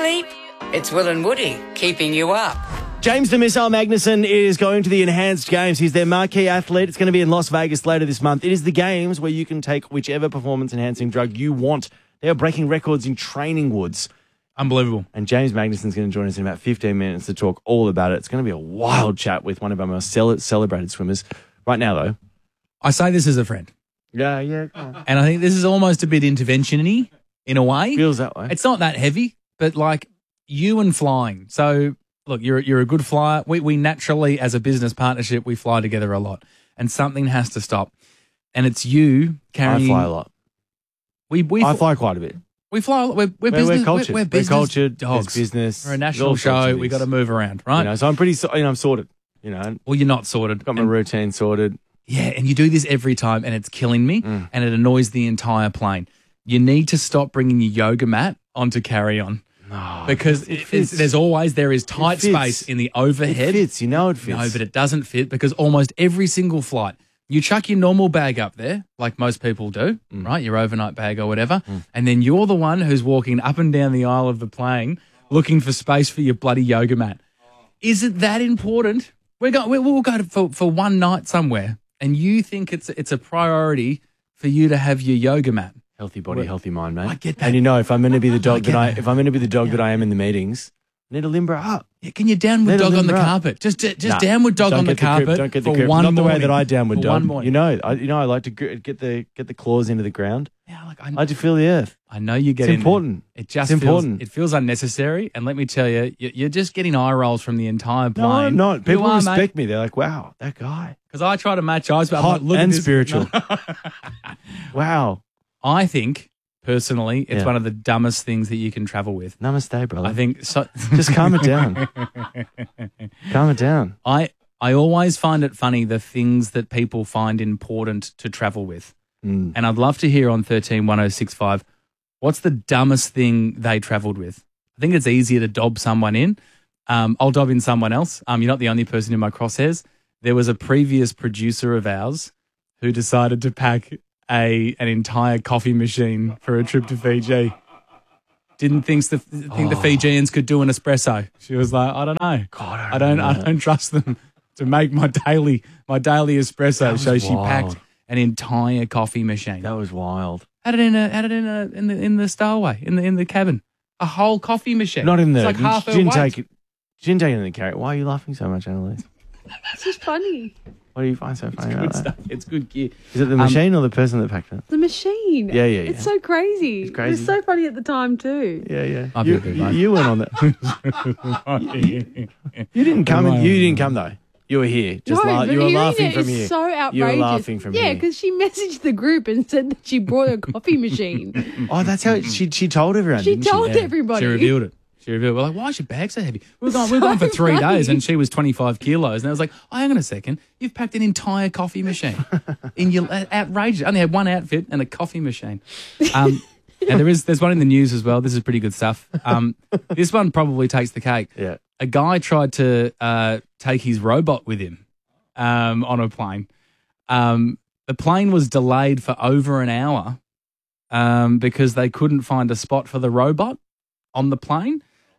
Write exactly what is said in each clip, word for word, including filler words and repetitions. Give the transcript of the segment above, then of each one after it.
sleep? It's Will and Woody keeping you up. James the Missile Magnuson is going to the Enhanced Games. He's their marquee athlete. It's going to be in Las Vegas later this month. It is the games where you can take whichever performance-enhancing drug you want. They are breaking records in training woods. Unbelievable. And James Magnuson's going to join us in about fifteen minutes to talk all about it. It's going to be a wild chat with one of our most cel- celebrated swimmers. Right now, though. I say this as a friend. Yeah, yeah. Come on. And I think this is almost a bit intervention-y in a way. Feels that way. It's not that heavy, but like you and flying. So, look, you're, you're a good flyer. We, we naturally, as a business partnership, we fly together a lot. And something has to stop. And it's you carrying... I fly a lot. We, we I fly quite a bit. We fly. We're, we're, We're, business. we're cultured. We're, we're business we're cultured. dogs. It's business. We're a national show. We got to move around, right? You know, so I'm pretty. So, you know, I'm sorted. You know. Well, you're not sorted. Got my and, routine sorted. Yeah, and you do this every time, and it's killing me, Mm. and it annoys the entire plane. You need to stop bringing your yoga mat onto carry-on. No, because it it, fits. there's always there is tight fits. space in the overhead. It fits. You know it fits. No, but it doesn't fit because almost every single flight, you chuck your normal bag up there, like most people do, Mm. right? Your overnight bag or whatever. Mm. And then you're the one who's walking up and down the aisle of the plane looking for space for your bloody yoga mat. Is it that important? We're go, we'll go to, for, for one night somewhere and you think it's, it's a priority for you to have your yoga mat. Healthy body, Well, healthy mind, mate. I get that. And you know, if I'm going to be the dog get that I, that. if I'm going to be the dog that I am in the meetings, I need to limber up. Yeah, can you downward Let it dog on the limber up. carpet? Just just Nah, downward dog don't on the get grip, carpet don't get the for grip. one Not the way morning. that I downward For dog. one morning. You know, I, you know, I like to gr- get the get the claws into the ground. Yeah, like I I, like to feel the earth. I know you get It's in there. important. It just It's feels, important. It feels unnecessary, and let me tell you, you- you're just getting eye rolls from the entire plane. No, I'm not. People you are, respect me. They're like, "Wow, that guy, because I try to match eyes, but I'm hot like, look at and this. spiritual." Wow. I think personally, it's Yeah. one of the dumbest things that you can travel with. Namaste, brother. I think so. Just calm it down. Calm it down. I I always find it funny the things that people find important to travel with. Mm. And I'd love to hear on thirteen one oh six five, what's the dumbest thing they travelled with? I think it's easier to dob someone in. Um, I'll dob in someone else. Um, you're not the only person in my crosshairs. There was a previous producer of ours who decided to pack a an entire coffee machine for a trip to Fiji. Didn't think the think the Fijians could do an espresso. She was like, I don't know. God, I I don't I remember don't trust them to make my daily my daily espresso. was So she wild. packed an entire coffee machine. That was wild. Had it in a had it in a in the in the stowaway in the in the cabin. A whole coffee machine. Not in It's the. like half she her didn't weight. take it. She didn't take it in the carrot. Why are you laughing so much, Annalise? It's just funny. What do you find so funny Good about that? stuff. It's good gear. Is it the machine or the person that packed it? The machine. Yeah, yeah, yeah. It's so crazy. It's crazy. It was so funny at the time too. Yeah, yeah. I'll You, be a bit you, late. you went on that. You didn't come. In, you didn't come though. You were here. Just no, la- but you were hearing laughing it from is here. so outrageous. You were laughing from yeah, here. because she messaged the group and said that she brought a coffee machine. Oh, that's how it, she she told everyone. She didn't told she? everybody. She revealed it. She revealed. We're like, why is your bag so heavy? We were going. We were going for three funny. days, and she was twenty five kilos. And I was like, oh, hang on a second. You've packed an entire coffee machine in your uh, outrageous. I only had one outfit and a coffee machine. Um, and there is there's one in the news as well. This is pretty good stuff. Um, this one probably takes the cake. Yeah. A guy tried to uh, take his robot with him um, on a plane. Um, the plane was delayed for over an hour um, because they couldn't find a spot for the robot on the plane.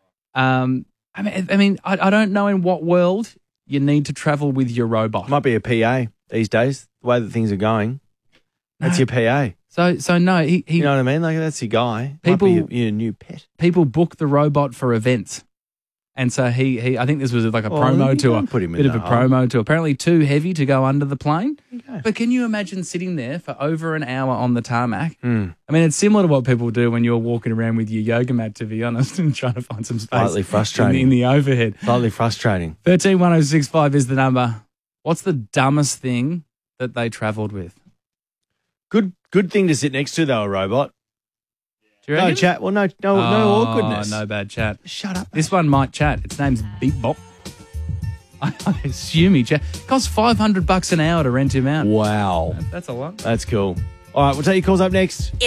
Um, I mean, I mean, I, I don't know in what world you need to travel with your robot. Might be a P A these days. The way that things are going, that's No. your P A. So, so no, he, he You know what I mean? Like that's your guy. People- Might be your, your new pet. people book the robot for events. And so he, he I think this was like a Well, promo you tour. can't put him in bit of a that hole. promo tour. Apparently too heavy to go under the plane. Okay. But can you imagine sitting there for over an hour on the tarmac? Mm. I mean, it's similar to what people do when you're walking around with your yoga mat, to be honest, and trying to find some space Slightly frustrating. in, in the overhead. Slightly frustrating. thirteen one oh six five is the number. What's the dumbest thing that they travelled with? Good good thing to sit next to though, a robot. Do you No reckon? chat. Well, no, no, no Oh, awkwardness. no bad chat. Shut up. This one might chat. Its name's Beat Bop. I, I assume he chat. Costs five hundred bucks an hour to rent him out. Wow, That's a lot. that's cool. All right, we'll take your calls up next.